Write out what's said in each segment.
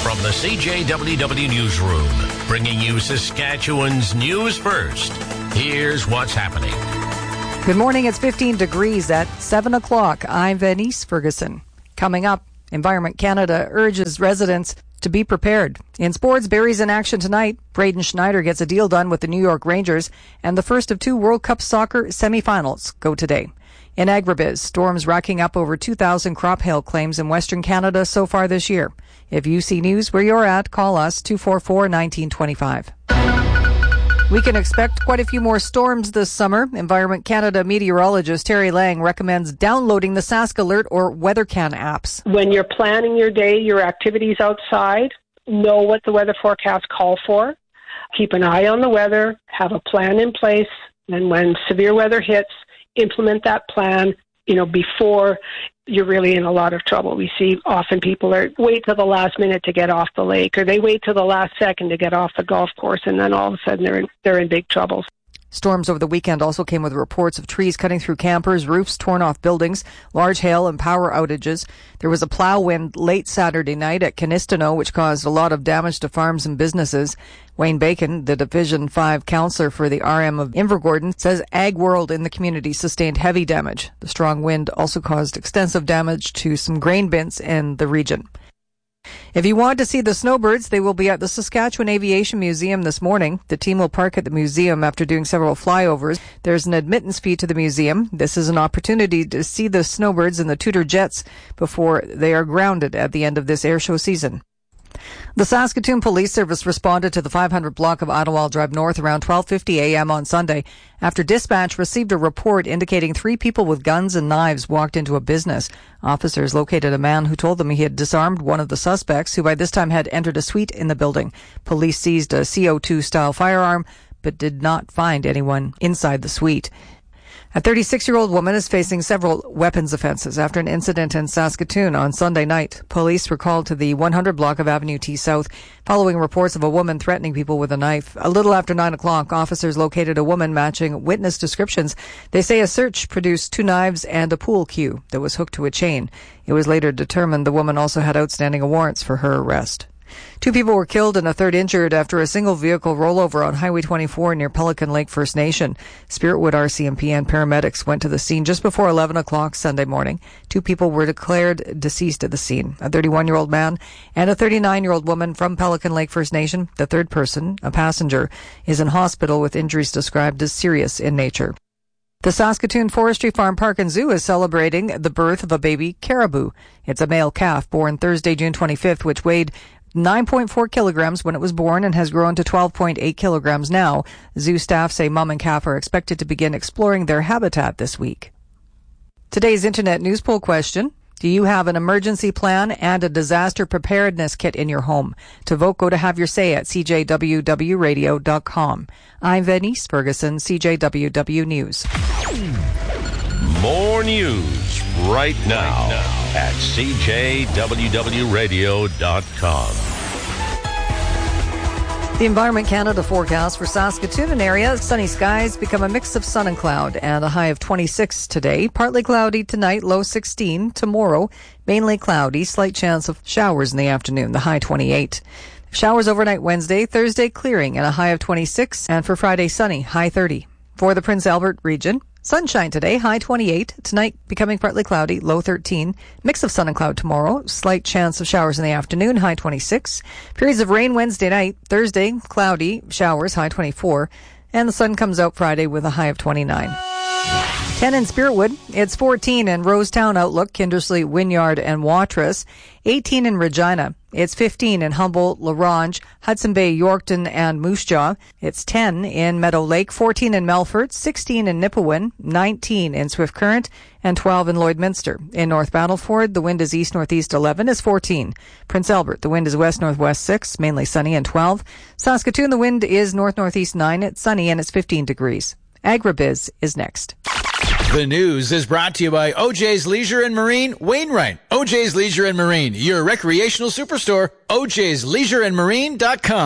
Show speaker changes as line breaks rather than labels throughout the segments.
From the CJWW Newsroom, bringing you Saskatchewan's news first. Here's what's happening.
Good morning. It's 15 degrees at 7 o'clock. I'm Venice Ferguson. Coming up, Environment Canada urges residents to be prepared. In sports, Barrie's in action tonight. Braden Schneider gets a deal done with the New York Rangers, and the first of two World Cup soccer semifinals go today. In agribiz, storms racking up over 2,000 crop hail claims in Western Canada so far this year. If you see news where you're at, call us 244-1925. We can expect quite a few more storms this summer. Environment Canada meteorologist Terry Lang recommends downloading the Sask Alert or WeatherCan apps.
When you're planning your day, your activities outside, know what the weather forecasts call for. Keep an eye on the weather, have a plan in place, and when severe weather hits, implement that plan, before you're really in a lot of trouble. We see often people wait till the last minute to get off the lake, or they wait till the last second to get off the golf course, and then all of a sudden they're in big trouble.
Storms over the weekend also came with reports of trees cutting through campers, roofs torn off buildings, large hail and power outages. There was a plow wind late Saturday night at Canistano, which caused a lot of damage to farms and businesses. Wayne Bacon, the Division 5 councillor for the RM of Invergordon, says Ag World in the community sustained heavy damage. The strong wind also caused extensive damage to some grain bins in the region. If you want to see the snowbirds, they will be at the Saskatchewan Aviation Museum this morning. The team will park at the museum after doing several flyovers. There's an admittance fee to the museum. This is an opportunity to see the snowbirds and the Tudor jets before they are grounded at the end of this airshow season. The Saskatoon Police Service responded to the 500 block of Ottawa Drive North around 12:50 a.m. on Sunday after dispatch received a report indicating 3 people with guns and knives walked into a business. Officers located a man who told them he had disarmed one of the suspects, who by this time had entered a suite in the building. Police seized a CO2-style firearm but did not find anyone inside the suite. A 36-year-old woman is facing several weapons offenses after an incident in Saskatoon on Sunday night. Police were called to the 100 block of Avenue T South following reports of a woman threatening people with a knife. A little after 9 o'clock, officers located a woman matching witness descriptions. They say a search produced 2 knives and a pool cue that was hooked to a chain. It was later determined the woman also had outstanding warrants for her arrest. 2 people were killed and a third injured after a single vehicle rollover on Highway 24 near Pelican Lake First Nation. Spiritwood RCMP and paramedics went to the scene just before 11 o'clock Sunday morning. 2 people were declared deceased at the scene, a 31-year-old man and a 39-year-old woman from Pelican Lake First Nation. The third person, a passenger, is in hospital with injuries described as serious in nature. The Saskatoon Forestry Farm Park and Zoo is celebrating the birth of a baby caribou. It's a male calf born Thursday, June 25th, which weighed 9.4 kilograms when it was born and has grown to 12.8 kilograms now. Zoo staff say mom and calf are expected to begin exploring their habitat this week. Today's Internet news poll question: do you have an emergency plan and a disaster preparedness kit in your home? To vote, go to Have Your Say at CJWWradio.com. I'm Venice Ferguson, CJWW News.
More news right now at CJWWradio.com.
The Environment Canada forecast for Saskatoon and area: sunny skies become a mix of sun and cloud, and a high of 26 today. Partly cloudy tonight, low 16. Tomorrow, mainly cloudy, slight chance of showers in the afternoon, the high 28. Showers overnight Wednesday, Thursday clearing, and a high of 26. And for Friday, sunny, high 30. For the Prince Albert region, sunshine today, high 28. Tonight, becoming partly cloudy, low 13. Mix of sun and cloud tomorrow. Slight chance of showers in the afternoon, high 26. Periods of rain Wednesday night. Thursday, cloudy, showers, high 24. And the sun comes out Friday with a high of 29. 10 in Spiritwood. It's 14 in Rosetown, Outlook, Kindersley, Wynyard, and Watrous. 18 in Regina. It's 15 in Humboldt, La Ronge, Hudson Bay, Yorkton, and Moose Jaw. It's 10 in Meadow Lake, 14 in Melfort, 16 in Nipawin, 19 in Swift Current, and 12 in Lloydminster. In North Battleford, the wind is east-northeast 11, is 14. Prince Albert, the wind is west-northwest 6, mainly sunny, and 12. Saskatoon, the wind is north-northeast 9, it's sunny, and it's 15 degrees. Agribiz is next.
The news is brought to you by OJ's Leisure and Marine, Wainwright. OJ's Leisure and Marine, your recreational superstore, OJ'sLeisureandMarine.com.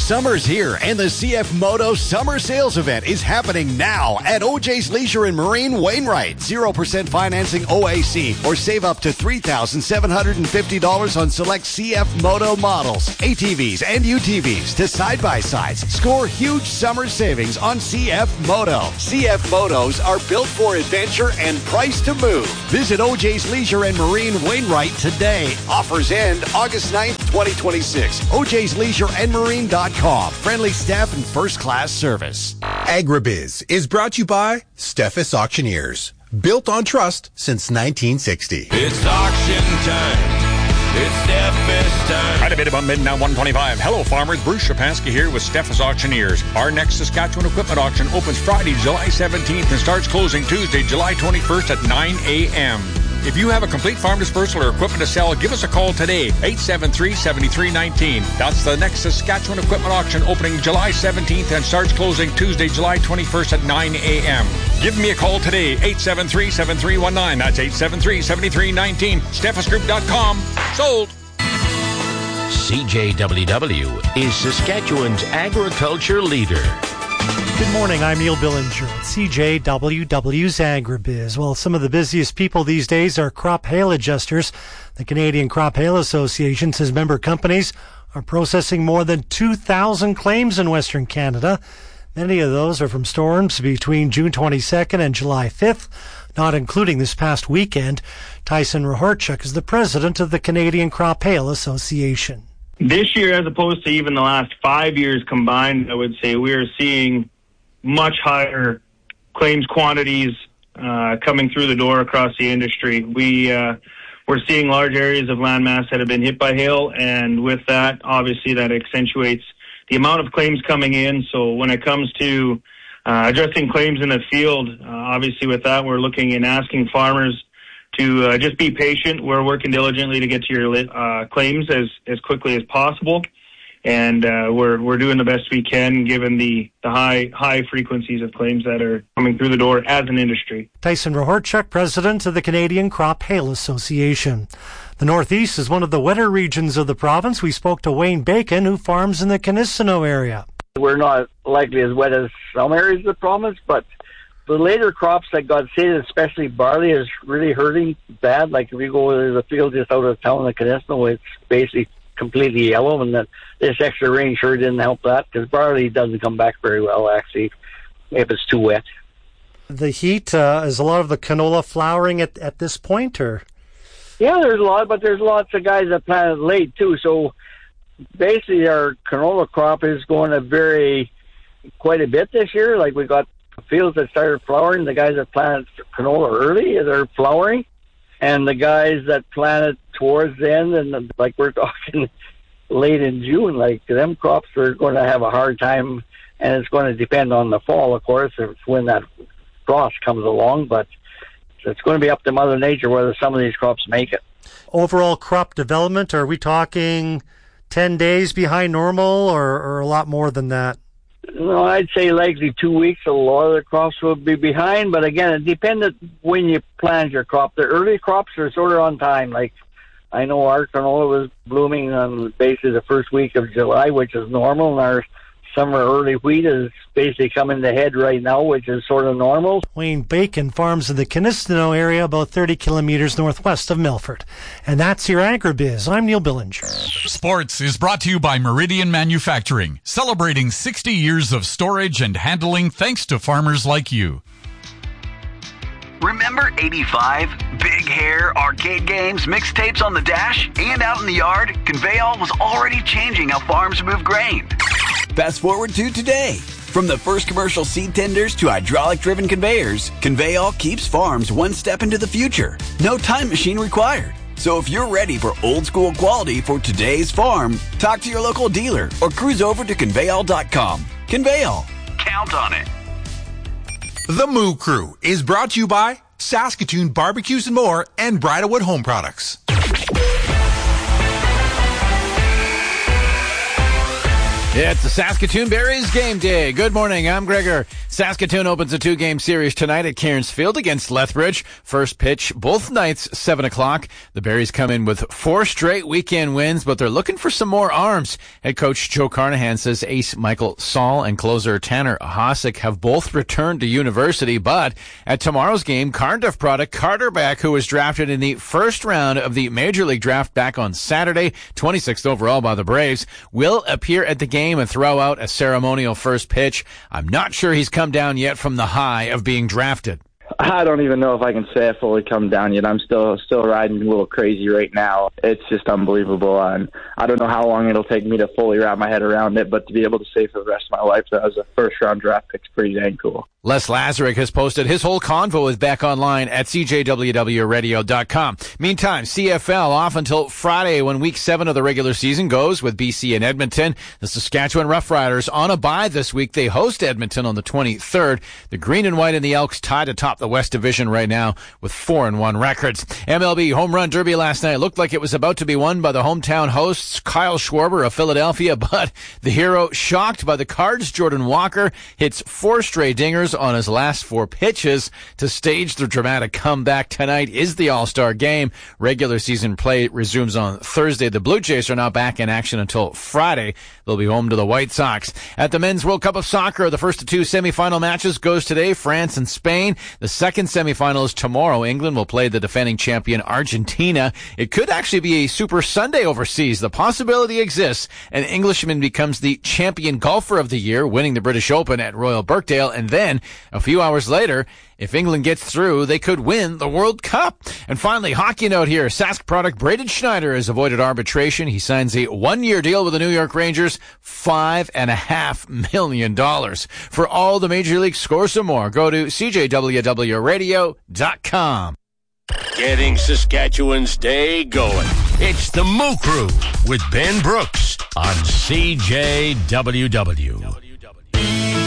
Summer's here, and the CF Moto Summer Sales Event is happening now at OJ's Leisure and Marine Wainwright. 0% financing OAC, or save up to $3,750 on select CF Moto models, ATVs and UTVs to side-by-sides. Score huge summer savings on CF Moto. CF Motos are built for adventure and priced to move. Visit OJ's Leisure and Marine Wainwright today. Offers end August 9th, 2026. OJ's Leisure and Marine.com. Friendly staff and first-class service.
Agribiz is brought to you by Steffes Auctioneers. Built on trust since 1960.
It's auction time. It's Steffes time.
Right a bit about midnight 125. Hello, farmers. Bruce Shapansky here with Steffes Auctioneers. Our next Saskatchewan equipment auction opens Friday, July 17th and starts closing Tuesday, July 21st at 9 a.m. If you have a complete farm dispersal or equipment to sell, give us a call today, 873-7319. That's the next Saskatchewan equipment auction opening July 17th and starts closing Tuesday, July 21st at 9 a.m. Give me a call today, 873-7319. That's 873-7319. SteffesGroup.com. Sold.
CJWW is Saskatchewan's agriculture leader.
Good morning, I'm Neil Billinger at CJWW's Agribiz. Well, some of the busiest people these days are crop hail adjusters. The Canadian Crop Hail Association says member companies are processing more than 2,000 claims in Western Canada. Many of those are from storms between June 22nd and July 5th, not including this past weekend. Tyson Rahorchuk is the president of the Canadian Crop Hail Association.
This year, as opposed to even the last 5 years combined, I would say we are seeing much higher claims quantities coming through the door across the industry. We're seeing large areas of landmass that have been hit by hail, and with that, obviously, that accentuates the amount of claims coming in. So when it comes to addressing claims in the field, obviously with that, we're looking and asking farmers to just be patient. We're working diligently to get to your claims as quickly as possible. And we're doing the best we can given the high frequencies of claims that are coming through the door as an industry.
Tyson Rahorchuk, president of the Canadian Crop Hail Association. The Northeast is one of the wetter regions of the province. We spoke to Wayne Bacon, who farms in the Kinistino area.
We're not likely as wet as some areas of the province, but the later crops that got seeded, especially barley, is really hurting bad. Like if you go to the field just out of town in the Kinistino, it's basically completely yellow, and this extra rain sure didn't help that, because barley doesn't come back very well, actually, if it's too wet.
The heat, is a lot of the canola flowering at this point, or?
Yeah, there's a lot, but there's lots of guys that planted late, too, so basically our canola crop is going to vary quite a bit this year. Like we got fields that started flowering, the guys that planted canola early, they're flowering, and the guys that planted towards the end, and like we're talking late in June, like them crops are going to have a hard time, and it's going to depend on the fall, of course, if when that frost comes along, but it's going to be up to Mother Nature whether some of these crops make it.
Overall crop development, are we talking 10 days behind normal or a lot more than that?
No, I'd say likely 2 weeks. A lot of the crops will be behind, but again, it depends when you plant your crop. The early crops are sort of on time. Like I know our canola was blooming on basically the first week of July, which is normal, and our summer early wheat is basically coming to head right now, which is sort of normal.
Wayne Bacon farms in the Kinistino area, about 30 kilometers northwest of Milford. And that's your Agribiz. I'm Neil Billinger.
Sports is brought to you by Meridian Manufacturing, celebrating 60 years of storage and handling thanks to farmers like you.
Remember 85? Big hair, arcade games, mixtapes on the dash, and out in the yard? Conveyall was already changing how farms move grain.
Fast forward to today. From the first commercial seed tenders to hydraulic-driven conveyors, Conveyall keeps farms one step into the future. No time machine required. So if you're ready for old-school quality for today's farm, talk to your local dealer or cruise over to Conveyall.com. Conveyall.
Count on it.
The Moo Crew is brought to you by Saskatoon Barbecues and More and Bridalwood Home Products.
It's the Saskatoon Berries game day. Good morning, I'm Gregor. Saskatoon opens a 2-game series tonight at Cairns Field against Lethbridge. First pitch, both nights, 7 o'clock. The Berries come in with 4 straight weekend wins, but they're looking for some more arms. Head coach Joe Carnahan says ace Michael Saul and closer Tanner Hosick have both returned to university, but at tomorrow's game, Cardiff product Carter Beck, who was drafted in the first round of the Major League Draft back on Saturday, 26th overall by the Braves, will appear at the game and throw out a ceremonial first pitch. I'm not sure he's come down yet from the high of being drafted.
I don't even know if I can say I fully come down yet. I'm still riding a little crazy right now. It's just unbelievable, and I don't know how long it'll take me to fully wrap my head around it, but to be able to say for the rest of my life that I was a first-round draft pick is pretty dang cool.
Les Lazarick has posted his whole convo is back online at cjwwradio.com. Meantime, CFL off until Friday when Week 7 of the regular season goes with BC and Edmonton. The Saskatchewan Roughriders on a bye this week. They host Edmonton on the 23rd. The Green and White and the Elks tied atop the West Division right now with 4-1 records. MLB Home Run Derby last night looked like it was about to be won by the hometown hosts Kyle Schwarber of Philadelphia, but the hero, shocked by the Cards' Jordan Walker, hits 4 straight dingers on his last 4 pitches to stage the dramatic comeback. Tonight is the All-Star Game. Regular season play resumes on Thursday. The Blue Jays are not back in action until Friday. They'll be home to the White Sox. At the Men's World Cup of Soccer, the first of 2 semifinal matches goes today, France and Spain. The second semifinal is tomorrow. England will play the defending champion Argentina. It could actually be a Super Sunday overseas. The possibility exists. An Englishman becomes the champion golfer of the year, winning the British Open at Royal Birkdale, and then a few hours later, if England gets through, they could win the World Cup. And finally, hockey note here. Sask product Braden Schneider has avoided arbitration. He signs a 1-year deal with the New York Rangers, $5.5 million. For all the Major League scores and more, go to cjwwradio.com.
Getting Saskatchewan's day going. It's the Moo Crew with Ben Brooks on CJWW.